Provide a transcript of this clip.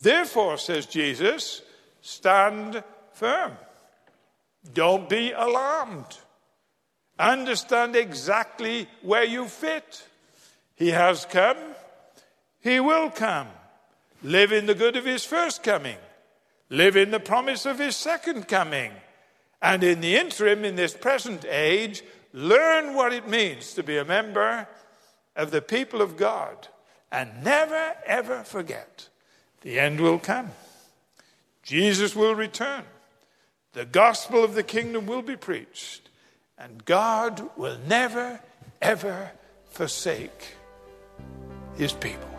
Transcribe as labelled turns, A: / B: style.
A: Therefore, says Jesus, stand firm. Don't be alarmed. Understand exactly where you fit. He has come. He will come. Live in the good of his first coming. Live in the promise of his second coming. And in the interim, in this present age, learn what it means to be a member of the people of God. And never, ever forget, the end will come. Jesus will return. The gospel of the kingdom will be preached. And God will never, ever forsake his people.